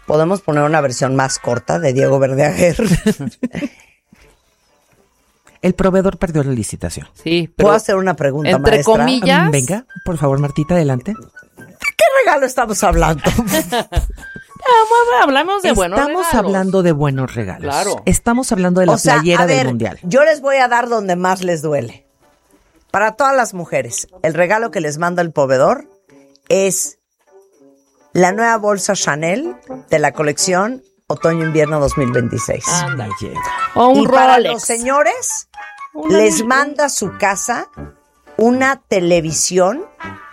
Podemos poner una versión más corta de Diego Verdaguer. El proveedor perdió la licitación. Sí, pero ¿Puedo hacer una pregunta, entre maestra? comillas. Venga, por favor, Martita, adelante. ¿Qué regalo estamos hablando? Hablamos de buenos Estamos regalos. hablando de buenos regalos. Claro. Estamos hablando de la playera a ver, del Mundial. Yo les voy a dar donde más les duele. Para todas las mujeres, el regalo que les manda el proveedor es la nueva bolsa Chanel de la colección Otoño-Invierno 2026. Ándale. Llega. O un Y para Rolex. los señores, Una les mil- manda a su casa una televisión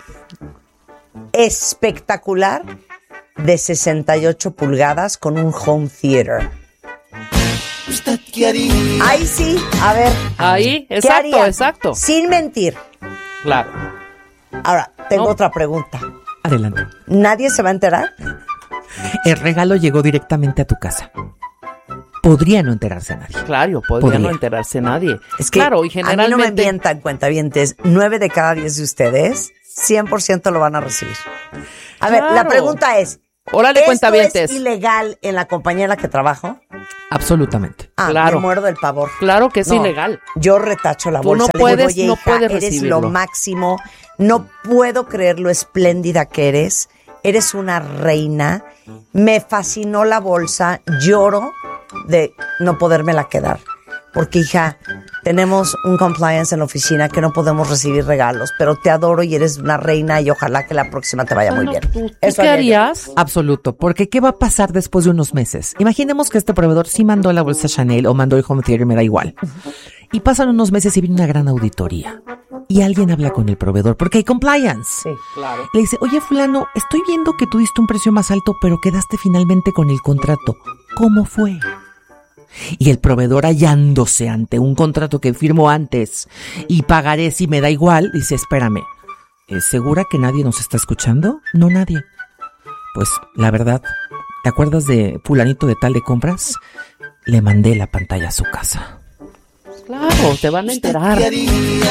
espectacular de 68 pulgadas con un home theater. ¿Usted qué haría? Ahí sí, a ver. Ahí, ¿qué exacto, harían? exacto. Sin mentir. Claro. Ahora, tengo No. otra pregunta. Adelante. ¿Nadie se va a enterar? El regalo llegó directamente a tu casa. Podría no enterarse nadie. Claro, podría Podría. no enterarse nadie. Es que claro, y a mí no me generalmente mientan, cuentavientes. 9 de cada 10 de ustedes 100% lo van a recibir. A ver, la Claro. pregunta es, Órale, ¿esto cuentavientes. es ilegal en la compañía en la que trabajo? Absolutamente. Ah, Claro. me muero del pavor. Claro que es No, ilegal. Yo retacho la Tú bolsa. no Le digo, puedes- "Oye, no hija, puedes eres recibirlo". lo máximo. No puedo creer lo espléndida que eres. Eres una reina. Me fascinó la bolsa. Lloro de no podérmela quedar. Porque, hija, tenemos un compliance en la oficina que no podemos recibir regalos, pero te adoro y eres una reina y ojalá que la próxima te vaya muy No, bien. ¿Tú Eso qué haría yo. harías? Absoluto, porque ¿qué va a pasar después de unos meses? Imaginemos que este proveedor sí mandó la bolsa Chanel o mandó el home theater, me da igual. Y pasan unos meses y viene una gran auditoría. Y alguien habla con el proveedor, porque hay compliance. Sí. Claro. Le dice, oye fulano, estoy viendo que tú diste un precio más alto, pero quedaste finalmente con el contrato. ¿Cómo fue? Y el proveedor, hallándose ante un contrato que firmó antes y pagaré si me da igual, dice, espérame, ¿es segura que nadie nos está escuchando? No, nadie. Pues, la verdad, ¿te acuerdas de fulanito de tal de compras? Le mandé la pantalla a su casa. Claro, te van a enterar. ¿Qué haría?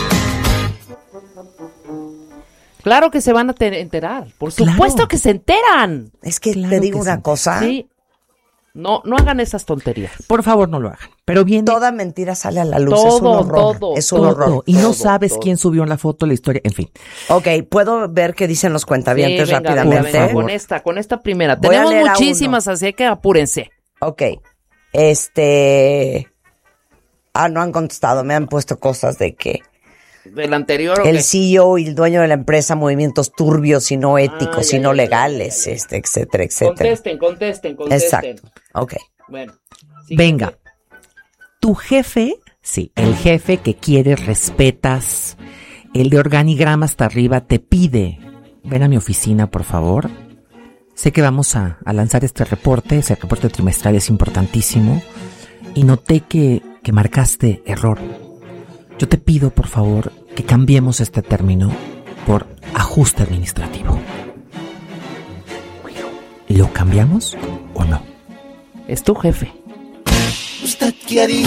Claro que se van a enterar. Por Claro. supuesto que se enteran. Es que Claro te digo que una sí. cosa. Sí. No hagan esas tonterías. Por favor, no lo hagan. Pero viene Toda mentira sale a la luz. es un Todo, horror. todo, es un todo. horror. Y no todo, sabes todo. quién subió la foto, la historia, en fin. Ok, ¿puedo ver qué dicen los cuentavientes Sí, venga, rápidamente? venga, con esta primera. Voy a Tenemos leer a muchísimas, así que apúrense. Ok. No han contestado, me han puesto cosas de que Del anterior. ¿o el qué? CEO y el dueño de la empresa, movimientos turbios y no éticos y no legales, etcétera, etcétera. Contesten. Exacto. Ok. Bueno. Venga. Tu jefe, sí, el jefe que quieres, respetas, el de organigrama hasta arriba, te pide, ven a mi oficina, por favor. Sé que vamos a lanzar este reporte, ese reporte trimestral es importantísimo, y noté que marcaste error. Yo te pido, por favor, que cambiemos este término por ajuste administrativo. ¿Lo cambiamos o no? Es tu jefe. ¿Usted qué haría?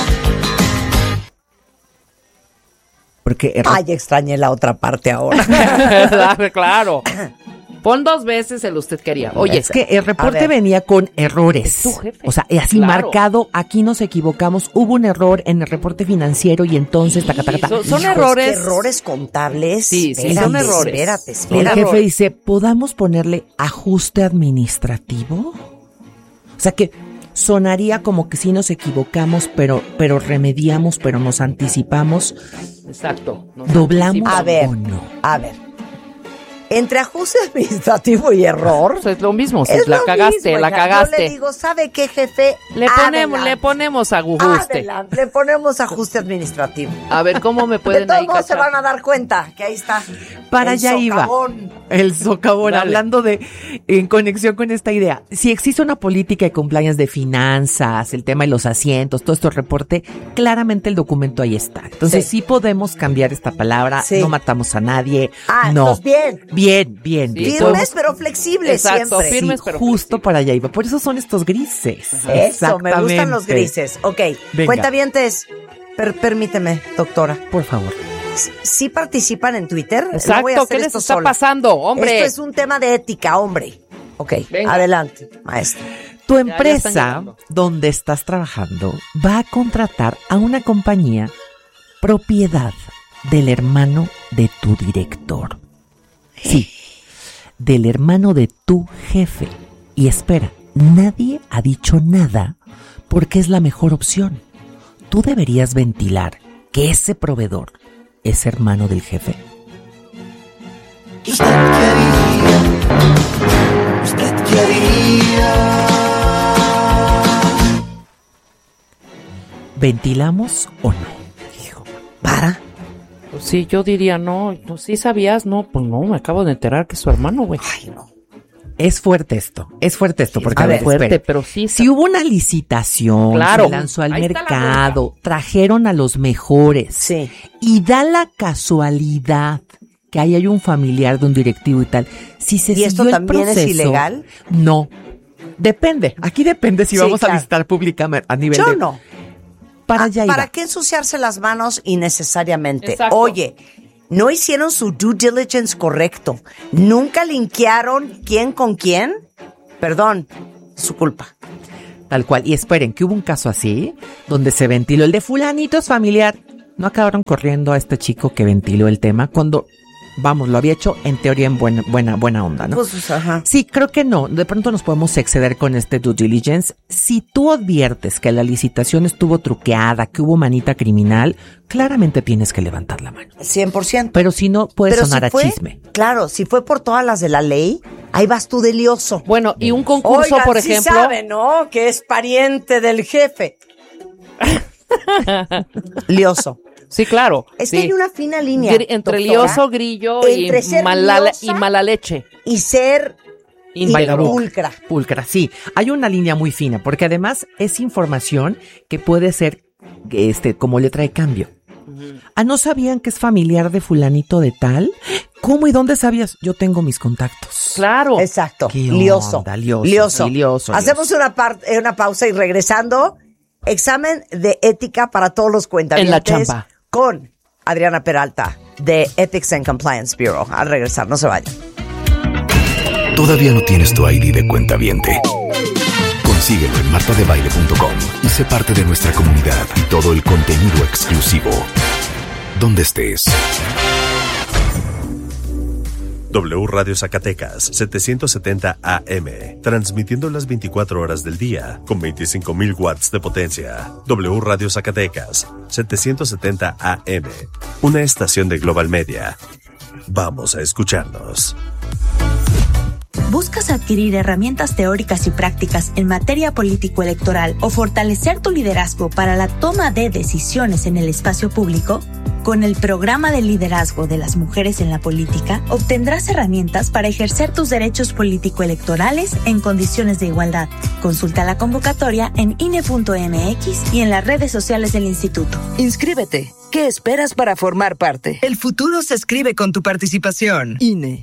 Porque Ay, extrañé la otra parte ahora. Claro. Pon 2 veces el usted quería. Oye, es que el A reporte ver. venía con errores. Es tu jefe. O sea, así Claro. marcado, aquí nos equivocamos, hubo un error en el reporte financiero y entonces, taca. Son Hijos, errores. ¿qué errores contables? Sí, sí, Espérate, son errores. Espérate, El espérate. jefe dice, ¿podamos ponerle ajuste administrativo? O sea que sonaría como que sí nos equivocamos, pero remediamos, pero nos anticipamos, Exacto. Nos doblamos anticipamos. A ver. o no. A ver. Entre ajuste administrativo y error. Pues es lo mismo. Si es la lo cagaste, mismo, la hija. cagaste. Yo le digo, ¿sabe qué, jefe? Le ponemos ajuste. Adelante, le ponemos ajuste administrativo. A ver cómo me De pueden todos ahí modos se cachar. van a dar cuenta que ahí está. Para el allá iba. socavón. El socavón, Dale. hablando de, en conexión con esta idea, si existe una política de compliance de finanzas, el tema de los asientos, todo esto reporte, claramente el documento ahí está. Entonces sí podemos cambiar esta palabra, Sí. no matamos a nadie, Ah, no. entonces bien. Bien. Sí, Firmes pero flexibles Exacto, siempre. firmes pero justo flexibles. para allá iba. Por eso son estos grises. Eso, me gustan los Exactamente. grises. Ok, Venga. cuentavientes, permíteme, doctora. Por favor. ¿Sí participan en Twitter? No voy a Exacto, hacer ¿qué les esto está sola. pasando, hombre? Esto es un tema de ética, hombre. Ok, Venga. adelante, maestra. Tu ya están empresa llegando. donde estás trabajando va a contratar a una compañía propiedad del hermano de tu director. Sí, del hermano de tu jefe. Y espera, nadie ha dicho nada porque es la mejor opción. Tú deberías ventilar que ese proveedor es hermano del jefe. ¿Usted qué haría? ¿Usted qué haría? ¿Ventilamos o no? Para. Pues sí, yo diría, no, sí sabías, no, pues no, me acabo de enterar que es su hermano, güey. Ay, no. Es fuerte esto, porque A a ver, ver, fuerte, espere. pero sí. Si hubo una licitación, Claro, se lanzó al ahí está la mercado, trajeron a los mejores. Sí. Y da la casualidad que ahí hay un familiar de un directivo y tal. Si se ¿Y esto siguió el también es proceso, ilegal? No. Depende. Aquí depende si Sí, vamos claro. a visitar públicamente a nivel Yo de... no. Para allá ¿Para iba. qué ensuciarse las manos innecesariamente? Exacto. Oye, no hicieron su due diligence correcto. Nunca linkearon quién con quién. Perdón, su culpa. Tal cual. Y esperen, que hubo un caso así, donde se ventiló el de fulanito es familiar. No acabaron corriendo a este chico que ventiló el tema cuando, vamos, lo había hecho en teoría en buena onda, ¿no? Pues, ajá. Sí, creo que no. De pronto nos podemos exceder con este due diligence. Si tú adviertes que la licitación estuvo truqueada, que hubo manita criminal, claramente tienes que levantar la mano. 100%. Pero si no, puede Pero sonar si a fue, chisme. claro, si fue por todas las de la ley, ahí vas tú de lioso. Bueno, y un concurso, Oigan, por sí ejemplo. sabe, ¿no? Que es pariente del jefe. Lioso. Sí, claro. Es sí. que hay una fina línea. Entre doctora, lioso, grillo entre ser liosa y mala leche. y ser Íntegro. pulcra. Pulcra, sí. Hay una línea muy fina, porque además es información que puede ser como letra de cambio. Ah, ¿no sabían que es familiar de fulanito de tal? ¿Cómo y dónde sabías? Yo tengo mis contactos. Claro. Exacto. ¿Qué Lioso. onda? Lioso, sí, lioso. Hacemos una pausa y regresando, examen de ética para todos los cuentavientes. En la chamba. Con Adriana Peralta de Ethics and Compliance Bureau. Al regresar, no se vayan. ¿Todavía no tienes tu ID de cuentaviente? Consíguelo en martadebaile.com y sé parte de nuestra comunidad y todo el contenido exclusivo. Donde estés. W Radio Zacatecas, 770 AM, transmitiendo las 24 horas del día, con 25,000 watts de potencia. W Radio Zacatecas, 770 AM, una estación de Global Media. Vamos a escucharnos. ¿Buscas adquirir herramientas teóricas y prácticas en materia político-electoral o fortalecer tu liderazgo para la toma de decisiones en el espacio público? Con el programa de liderazgo de las mujeres en la política, obtendrás herramientas para ejercer tus derechos político-electorales en condiciones de igualdad. Consulta la convocatoria en INE.mx y en las redes sociales del instituto. Inscríbete. ¿Qué esperas para formar parte? El futuro se escribe con tu participación. INE.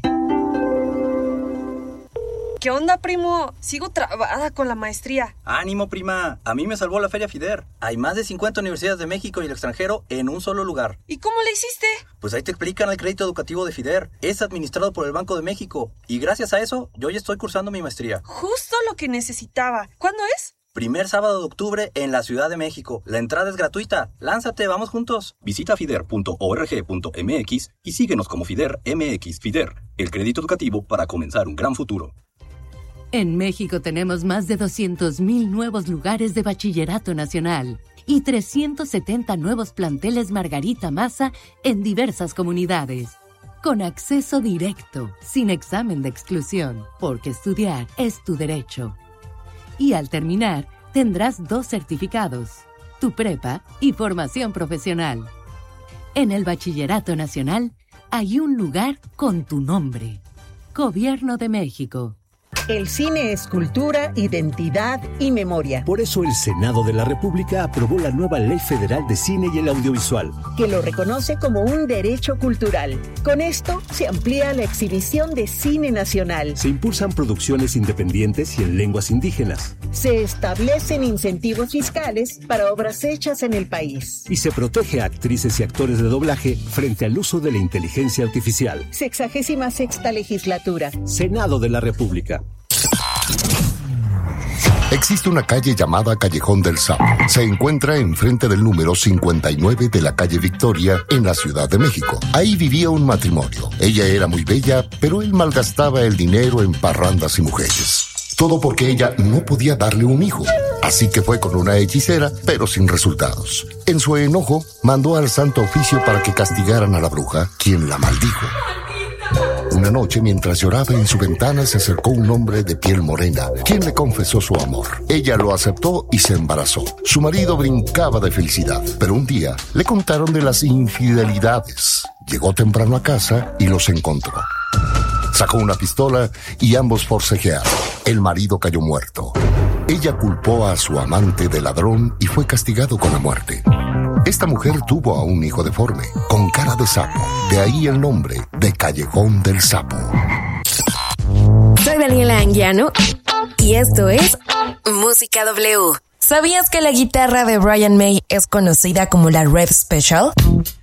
¿Qué onda, primo? Sigo trabada con la maestría. ¡Ánimo, prima! A mí me salvó la Feria FIDER. Hay más de 50 universidades de México y el extranjero en un solo lugar. ¿Y cómo le hiciste? Pues ahí te explican el crédito educativo de FIDER. Es administrado por el Banco de México. Y gracias a eso, yo ya estoy cursando mi maestría. Justo lo que necesitaba. ¿Cuándo es? Primer sábado de octubre en la Ciudad de México. La entrada es gratuita. Lánzate, vamos juntos. Visita fider.org.mx y síguenos como FIDER MX. FIDER, el crédito educativo para comenzar un gran futuro. En México tenemos más de 200,000 nuevos lugares de bachillerato nacional y 370 nuevos planteles Margarita Maza en diversas comunidades. Con acceso directo, sin examen de exclusión, porque estudiar es tu derecho. Y al terminar, tendrás 2 certificados, tu prepa y formación profesional. En el Bachillerato Nacional hay un lugar con tu nombre. Gobierno de México. El cine es cultura, identidad y memoria. Por eso el Senado de la República aprobó la nueva Ley Federal de Cine y el Audiovisual, que lo reconoce como un derecho cultural. Con esto se amplía la exhibición de cine nacional. Se impulsan producciones independientes y en lenguas indígenas. Se establecen incentivos fiscales para obras hechas en el país. Y se protege a actrices y actores de doblaje frente al uso de la inteligencia artificial. 66ª legislatura. Senado de la República. Existe una calle llamada Callejón del Sapo. Se encuentra enfrente del número 59 de la calle Victoria, en la Ciudad de México. Ahí vivía un matrimonio. Ella era muy bella, pero él malgastaba el dinero en parrandas y mujeres. Todo porque ella no podía darle un hijo. Así que fue con una hechicera, pero sin resultados. En su enojo, mandó al Santo Oficio para que castigaran a la bruja, quien la maldijo. Una noche, mientras lloraba en su ventana, se acercó un hombre de piel morena, quien le confesó su amor. Ella lo aceptó y se embarazó. Su marido brincaba de felicidad, pero un día le contaron de las infidelidades. Llegó temprano a casa y los encontró. Sacó una pistola y ambos forcejearon. El marido cayó muerto. Ella culpó a su amante de ladrón y fue castigado con la muerte. Esta mujer tuvo a un hijo deforme, con cara de sapo. De ahí el nombre de Callejón del Sapo. Soy Daniela Anguiano y esto es Música W. ¿Sabías que la guitarra de Brian May es conocida como la Rev Special?